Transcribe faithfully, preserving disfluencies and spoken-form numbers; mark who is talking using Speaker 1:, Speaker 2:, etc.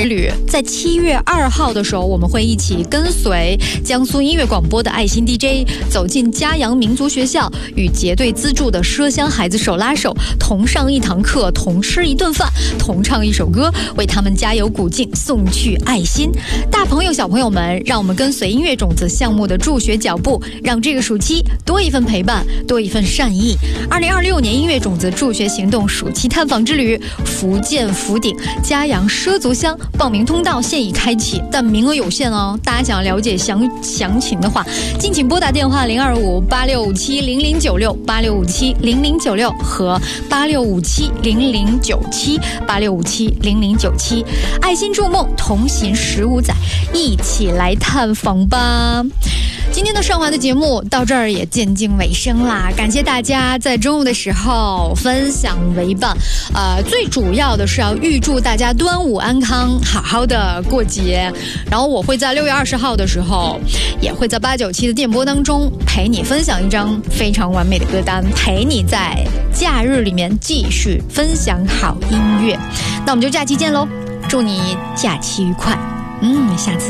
Speaker 1: 旅。在七月二号的时候，我们会一起跟随江苏音乐广播的爱心 D J 走进嘉阳民族学校，与结对资助的麝乡孩子手拉手，同上一堂课，同吃一顿饭，同唱一首歌，为他们加油鼓劲，送去爱心。大朋友小朋友们，让我们跟随音乐种子项目的助学脚步，让这个暑期多一份陪伴，多一份善意。二零二六年音乐种子助学行动暑期探访之旅，福建福鼎嘉阳畲族乡，报名通道现已开启，但名额有限哦。大家想了解详详情的话，敬请拨打电话零二五八六五七零零九六八六五七零零九六和八六五七零零九七八六五七零零九七。爱心筑梦，同行十五载，一起来探访吧。今天的上华的节目到这儿也渐近尾声啦，感谢大家在中午的时候分享为伴。呃，最主要的是要预祝大家端午安康，好好的过节。然后我会在六月二十号的时候，也会在八九七的电波当中陪你分享一张非常完美的歌单，陪你在假日里面继续分享好音乐。那我们就假期见喽，祝你假期愉快。嗯，下次。